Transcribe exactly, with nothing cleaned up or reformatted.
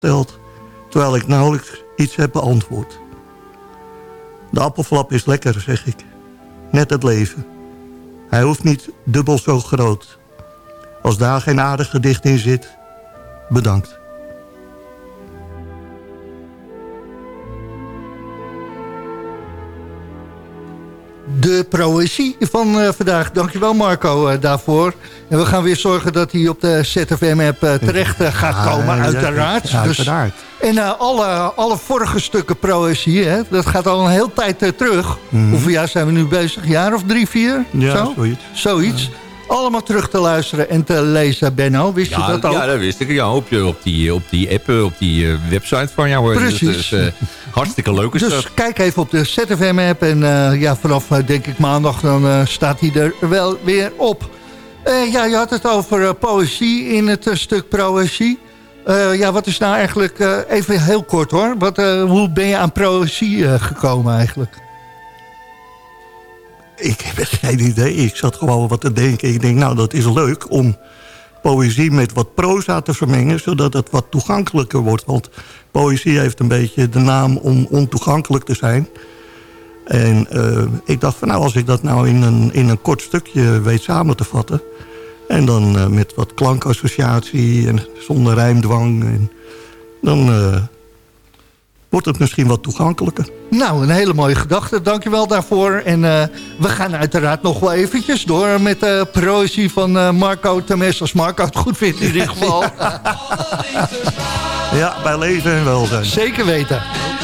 gesteld, terwijl ik nauwelijks iets heb beantwoord. De appelflap is lekker, zeg ik. Net het leven. Hij hoeft niet dubbel zo groot. Als daar geen aardig gedicht in zit, bedankt. De proëzie van uh, vandaag. Dankjewel Marco uh, daarvoor. En we gaan weer zorgen dat hij op de Z F M-app uh, terecht uh, gaat komen, ja, uiteraard. Ja, dus, uiteraard. En uh, alle, alle vorige stukken proëzie, hè, dat gaat al een hele tijd uh, terug. Mm-hmm. Hoeveel jaar zijn we nu bezig? Een jaar of drie, vier? Ja, Zo? zoiets. Zoiets. Ja. Allemaal terug te luisteren en te lezen, Benno. Wist ja, je dat ook? Ja, dat wist ik. Ja, op, je, op, die, op die app, op die uh, website van jou. Precies. Dus, dus, uh, hartstikke leuk is Dus dat. kijk even op de Z F M-app. En uh, ja, vanaf uh, denk ik maandag dan uh, staat hij er wel weer op. Uh, ja, je had het over uh, poëzie in het uh, stuk proëzie. Uh, ja, wat is nou eigenlijk... Uh, even heel kort hoor. Wat, uh, hoe ben je aan proëzie uh, gekomen eigenlijk? Ik heb geen idee. Ik zat gewoon wat te denken. Ik denk, nou, dat is leuk om poëzie met wat proza te vermengen, zodat het wat toegankelijker wordt. Want poëzie heeft een beetje de naam om ontoegankelijk te zijn. En uh, ik dacht van, nou, als ik dat nou in een, in een kort stukje weet samen te vatten, en dan uh, met wat klankassociatie en zonder rijmdwang, en dan uh, wordt het misschien wat toegankelijker. Nou, een hele mooie gedachte. Dankjewel daarvoor. En uh, we gaan uiteraard nog wel eventjes door met de uh, proëzie van uh, Marco Temes. Als Marco het goed vindt in ieder geval. Ja, bij leven en welzijn. Zeker weten.